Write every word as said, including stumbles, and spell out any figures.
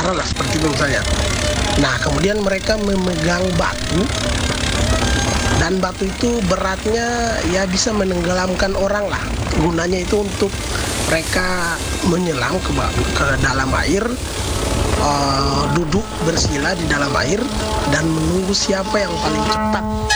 berdarah lah seperti itu misalnya. Nah kemudian mereka memegang batu, dan batu itu beratnya ya bisa menenggelamkan orang lah. Gunanya itu untuk mereka menyelam ke, ke dalam air, uh, duduk bersila di dalam air dan menunggu siapa yang paling cepat